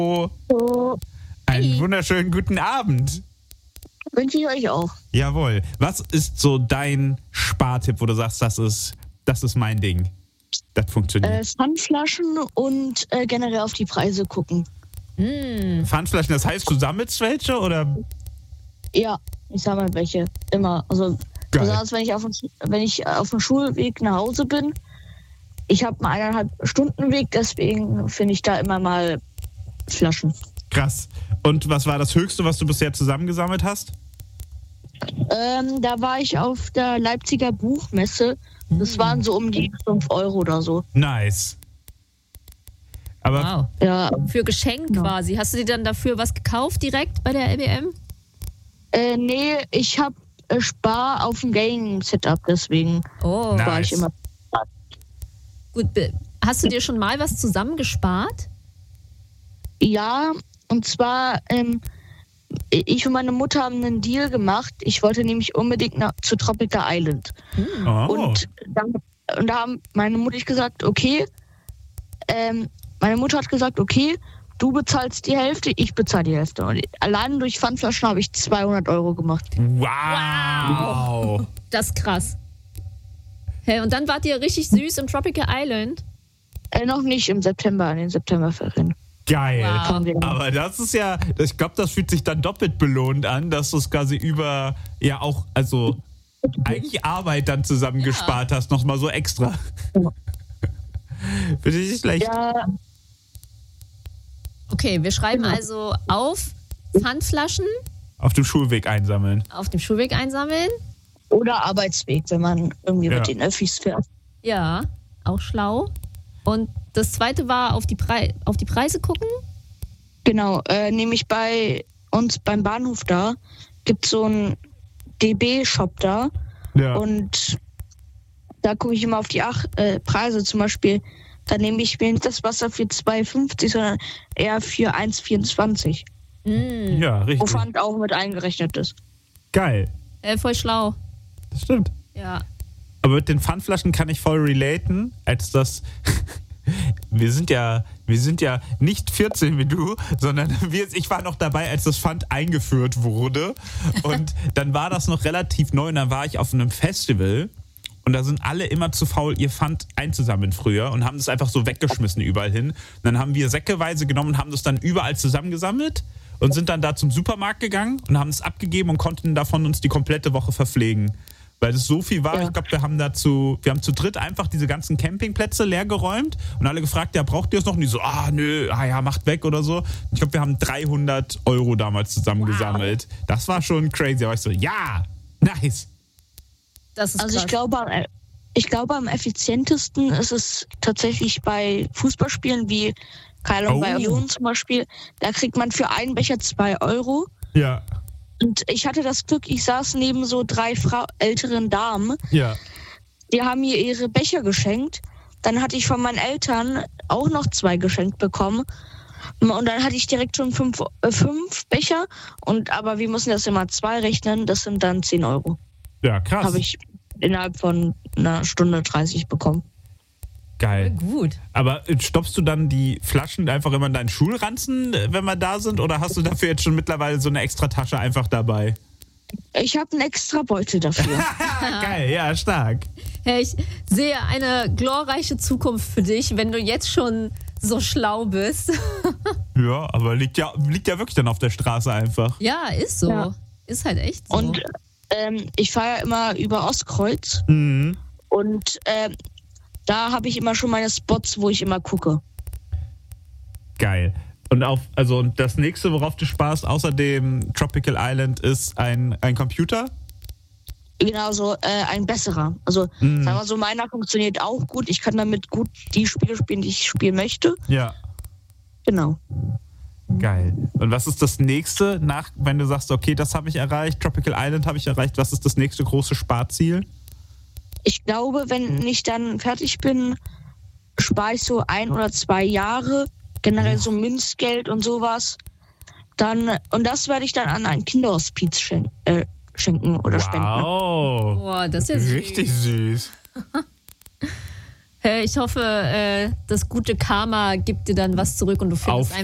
So, Einen wunderschönen guten Abend. wünsche ich euch auch. Jawohl. Was ist so dein Spartipp, wo du sagst, das ist mein Ding? Das funktioniert. Pfandflaschen und generell auf die Preise gucken. Pfandflaschen, das heißt, du sammelst welche oder? Ja, ich sammle welche. Immer. Also, Geil. besonders wenn ich auf dem Schulweg nach Hause bin. Ich habe einen 1,5 Stunden Weg, deswegen finde ich da immer mal Flaschen. Krass. Und was war das Höchste, was du bisher zusammengesammelt hast? Da war ich auf der Leipziger Buchmesse. Das waren so um die 5 Euro oder so. Nice. Aber Wow. Ja, Für Geschenk quasi. Hast du dir dann dafür was gekauft direkt bei der LBM? nee, ich habe Spar auf dem Gaming-Setup, deswegen Oh, Na. war ich Nice. immer. gut. Hast du dir schon mal was zusammengespart? Ja, und zwar, ich und meine Mutter haben einen Deal gemacht. Ich wollte nämlich unbedingt zu Tropical Island. Und da haben meine Mutter gesagt, okay, meine Mutter hat gesagt, okay, du bezahlst die Hälfte, ich bezahle die Hälfte. Und allein durch Pfandflaschen habe ich 200 Euro gemacht. Wow. Das ist krass. Hey, und dann wart ihr richtig süß im Tropical Island? Noch nicht im September, in den Septemberferien. Geil. Wow. Aber das ist ja, ich glaube, das fühlt sich dann doppelt belohnt an, dass du es quasi über, ja auch, also eigentlich Arbeit dann zusammengespart hast, nochmal so extra. Finde ich nicht schlecht. Ja, Okay, wir schreiben also auf Pfandflaschen Auf dem Schulweg einsammeln. auf dem Schulweg einsammeln. oder Arbeitsweg, wenn man irgendwie Ja. mit den Öffis fährt. Ja, auch schlau. Und das zweite war auf die Preise gucken. Genau, nämlich bei uns beim Bahnhof da gibt es so einen DB-Shop da. Ja. Und da gucke ich immer auf die Preise zum Beispiel. Da nehme ich mir nicht das Wasser für 2,50, sondern eher für 1,24. Ja, Wo richtig. Pfand auch mit eingerechnet ist. Geil. Voll schlau. Das stimmt. Ja. Aber mit den Pfandflaschen kann ich voll relaten, als das. Wir sind ja nicht 14 wie du, sondern ich war noch dabei, als das Pfand eingeführt wurde. Und dann war das noch relativ neu und dann war ich auf einem Festival und da sind alle immer zu faul, ihr Pfand einzusammeln früher und haben das einfach so weggeschmissen überall hin. Und dann haben wir säckeweise genommen und haben das dann überall zusammengesammelt und sind dann da zum Supermarkt gegangen und haben es abgegeben und konnten davon uns die komplette Woche verpflegen. Weil es so viel war, Ja. ich glaube, wir haben zu dritt einfach diese ganzen Campingplätze leer geräumt und alle gefragt, ja, braucht ihr es noch? Und die so, macht weg oder so. Ich glaube, wir haben 300 Euro damals zusammengesammelt. Das war schon crazy. Aber ich so, ja, nice. Das ist Also krass. ich glaube, am effizientesten ist es tatsächlich bei Fußballspielen wie bei Union zum Beispiel. Da kriegt man für einen Becher 2 Euro. Ja, Und ich hatte das Glück, ich saß neben so 3 älteren Damen. ja. Die haben mir ihre Becher geschenkt. Dann hatte ich von meinen Eltern auch noch 2 geschenkt bekommen. Und dann hatte ich direkt schon 5 Becher. Aber wir müssen das immer 2 rechnen. Das sind dann 10 Euro. Ja, krass. Habe ich innerhalb von einer Stunde 30 bekommen. Geil. Gut. Aber stopfst du dann die Flaschen einfach immer in deinen Schulranzen, wenn wir da sind? Oder hast du dafür jetzt schon mittlerweile so eine extra Tasche einfach dabei? Ich habe einen extra Beutel dafür. Geil, ja, stark. Hey, ich sehe eine glorreiche Zukunft für dich, wenn du jetzt schon so schlau bist. Ja, aber liegt ja wirklich dann auf der Straße einfach. Ja, ist so. Ja. Ist halt echt so. Und ich fahre ja immer über Ostkreuz. Mhm. Und da habe ich immer schon meine Spots, wo ich immer gucke. Geil. Und und das nächste, worauf du sparst, außer dem Tropical Island, ist ein Computer? Genau, so ein besserer. Also, sagen wir so, meiner funktioniert auch gut. Ich kann damit gut die Spiele spielen, die ich spielen möchte. Ja. Genau. Geil. Und was ist das nächste, wenn du sagst, okay, das habe ich erreicht, Tropical Island habe ich erreicht, was ist das nächste große Sparziel? Ich glaube, wenn ich dann fertig bin, spare ich so 1 oder 2 Jahre, generell so Münzgeld und sowas. Und das werde ich dann an ein Kinderhospiz schenken oder spenden. Wow. Boah, das ist ja süß. Richtig süß. Hey, ich hoffe, das gute Karma gibt dir dann was zurück und du findest Auf